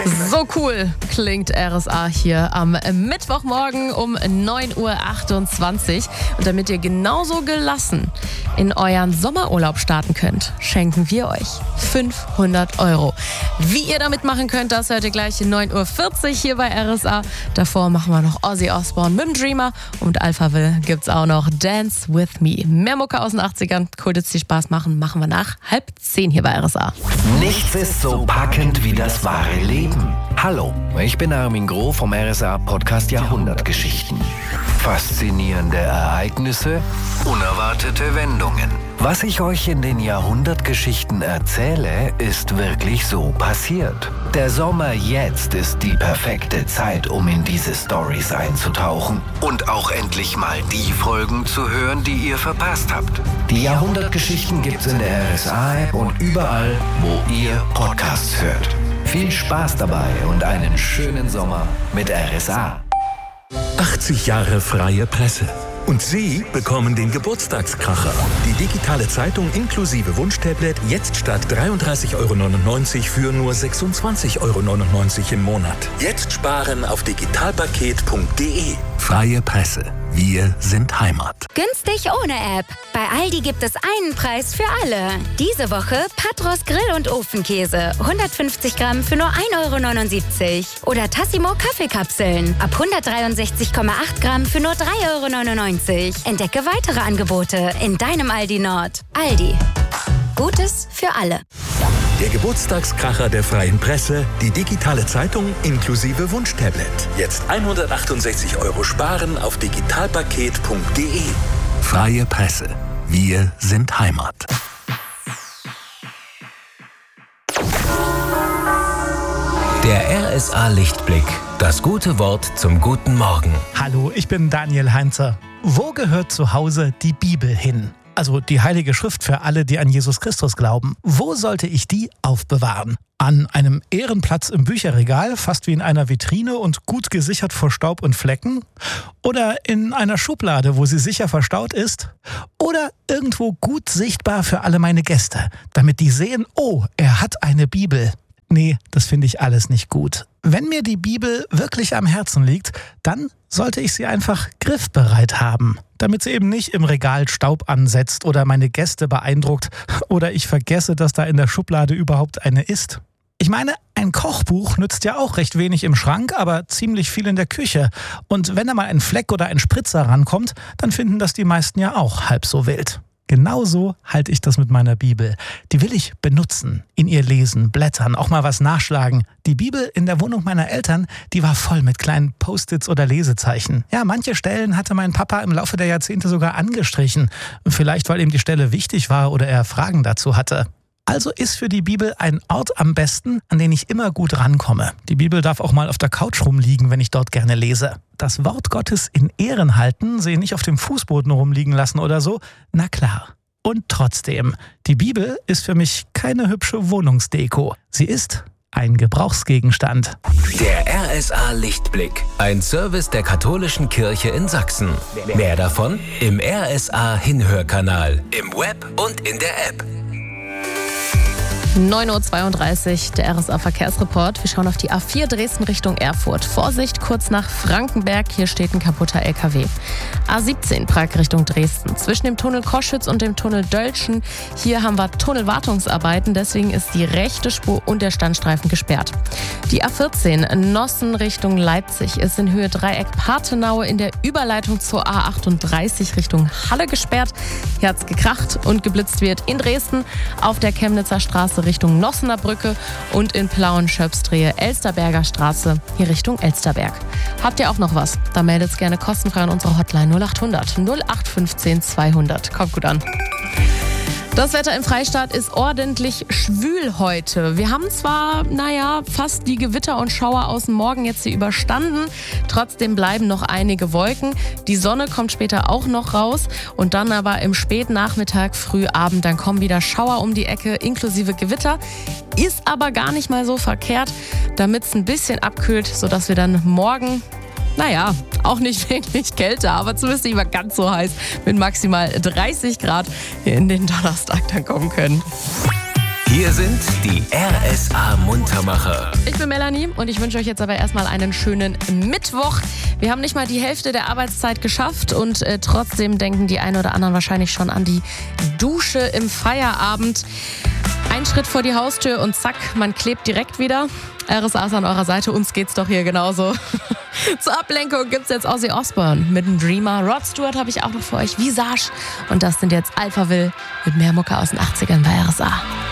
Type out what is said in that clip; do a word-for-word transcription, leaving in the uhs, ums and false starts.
So cool klingt R S A hier am Mittwochmorgen um neun Uhr achtundzwanzig. Und damit ihr genauso gelassen in euren Sommerurlaub starten könnt, schenken wir euch fünfhundert Euro. Wie ihr damit machen könnt, das hört ihr gleich in neun Uhr vierzig hier bei R S A. Davor machen wir noch Ozzy Osbourne mit dem Dreamer und Alphaville gibt's auch noch Dance With Me. Mehr Mucke aus den achtzigern, cool, dass die Spaß machen, machen wir nach halb zehn hier bei R S A. Nichts ist so packend wie das wahre Leben. Hallo, ich bin Armin Groh vom R S A-Podcast Jahrhundertgeschichten. Faszinierende Ereignisse, unerwartete Wendungen. Was ich euch in den Jahrhundertgeschichten erzähle, ist wirklich so passiert. Der Sommer jetzt ist die perfekte Zeit, um in diese Storys einzutauchen und auch endlich mal die Folgen zu hören, die ihr verpasst habt. Die Jahrhundertgeschichten gibt's in der R S A-App und überall, wo ihr Podcasts hört. Viel Spaß dabei und einen schönen Sommer mit R S A. achtzig Jahre freie Presse. Und Sie bekommen den Geburtstagskracher. Die digitale Zeitung inklusive Wunschtablet jetzt statt dreiunddreißig Euro neunundneunzig für nur sechsundzwanzig Euro neunundneunzig im Monat. Jetzt sparen auf digitalpaket punkt de. Freie Presse. Wir sind Heimat. Günstig ohne App. Bei Aldi gibt es einen Preis für alle. Diese Woche Patros Grill- und Ofenkäse. hundertfünfzig Gramm für nur ein Euro neunundsiebzig. Oder Tassimo Kaffeekapseln. Ab hundertdreiundsechzig Komma acht Gramm für nur drei Euro neunundneunzig. Entdecke weitere Angebote in deinem Aldi Nord. Aldi. Gutes für alle. Der Geburtstagskracher der freien Presse, die digitale Zeitung inklusive Wunschtablet. Jetzt hundertachtundsechzig Euro sparen auf digitalpaket punkt de. Freie Presse. Wir sind Heimat. Der R S A-Lichtblick. Das gute Wort zum guten Morgen. Hallo, ich bin Daniel Heinzer. Wo gehört zu Hause die Bibel hin? Also die Heilige Schrift für alle, die an Jesus Christus glauben. Wo sollte ich die aufbewahren? An einem Ehrenplatz im Bücherregal, fast wie in einer Vitrine und gut gesichert vor Staub und Flecken? Oder in einer Schublade, wo sie sicher verstaut ist? Oder irgendwo gut sichtbar für alle meine Gäste, damit die sehen, oh, er hat eine Bibel. Nee, das finde ich alles nicht gut. Wenn mir die Bibel wirklich am Herzen liegt, dann sollte ich sie einfach griffbereit haben, damit sie eben nicht im Regal Staub ansetzt oder meine Gäste beeindruckt oder ich vergesse, dass da in der Schublade überhaupt eine ist. Ich meine, ein Kochbuch nützt ja auch recht wenig im Schrank, aber ziemlich viel in der Küche. Und wenn da mal ein Fleck oder ein Spritzer rankommt, dann finden das die meisten ja auch halb so wild. Genauso halte ich das mit meiner Bibel. Die will ich benutzen, in ihr lesen, blättern, auch mal was nachschlagen. Die Bibel in der Wohnung meiner Eltern, die war voll mit kleinen Post-its oder Lesezeichen. Ja, manche Stellen hatte mein Papa im Laufe der Jahrzehnte sogar angestrichen. Vielleicht, weil ihm die Stelle wichtig war oder er Fragen dazu hatte. Also ist für die Bibel ein Ort am besten, an den ich immer gut rankomme. Die Bibel darf auch mal auf der Couch rumliegen, wenn ich dort gerne lese. Das Wort Gottes in Ehren halten, sie nicht auf dem Fußboden rumliegen lassen oder so, na klar. Und trotzdem, die Bibel ist für mich keine hübsche Wohnungsdeko. Sie ist ein Gebrauchsgegenstand. Der R S A-Lichtblick. Ein Service der katholischen Kirche in Sachsen. Mehr davon im R S A-Hinhörkanal, im Web und in der App. neun Uhr zweiunddreißig, der R S A-Verkehrsreport. Wir schauen auf die A vier Dresden Richtung Erfurt. Vorsicht, kurz nach Frankenberg. Hier steht ein kaputter L K W. A siebzehn Prag Richtung Dresden. Zwischen dem Tunnel Koschütz und dem Tunnel Döltschen. Hier haben wir Tunnelwartungsarbeiten. Deswegen ist die rechte Spur und der Standstreifen gesperrt. Die A vierzehn Nossen Richtung Leipzig ist in Höhe Dreieck Parthenaue in der Überleitung zur A achtunddreißig Richtung Halle gesperrt. Hier hat's gekracht und geblitzt wird in Dresden auf der Chemnitzer Straße Richtung Nossener Brücke und in Plauen-Schöpfstrehe Elsterberger Straße hier Richtung Elsterberg. Habt ihr auch noch was? Da meldet's gerne kostenfrei an unsere Hotline null achthundert null acht fünfzehn zweihundert. Kommt gut an. Das Wetter im Freistaat ist ordentlich schwül heute. Wir haben zwar, naja, fast die Gewitter und Schauer aus dem Morgen jetzt hier überstanden. Trotzdem bleiben noch einige Wolken. Die Sonne kommt später auch noch raus. Und dann aber im Spätnachmittag, Frühabend, dann kommen wieder Schauer um die Ecke inklusive Gewitter. Ist aber gar nicht mal so verkehrt, damit es ein bisschen abkühlt, sodass wir dann morgen, naja, auch nicht wirklich kälter, aber zumindest nicht mal ganz so heiß, mit maximal dreißig Grad hier in den Donnerstag dann kommen können. Hier sind die R S A Muntermacher. Ich bin Melanie und ich wünsche euch jetzt aber erstmal einen schönen Mittwoch. Wir haben nicht mal die Hälfte der Arbeitszeit geschafft und äh, trotzdem denken die einen oder anderen wahrscheinlich schon an die Dusche im Feierabend. Ein Schritt vor die Haustür und zack, man klebt direkt wieder. R S A ist an eurer Seite, uns geht's doch hier genauso. Zur Ablenkung gibt's jetzt Ozzy Osbourne mit dem Dreamer. Rod Stewart habe ich auch noch für euch, Visage. Und das sind jetzt Alphaville mit mehr Mucke aus den achtzigern bei R S A.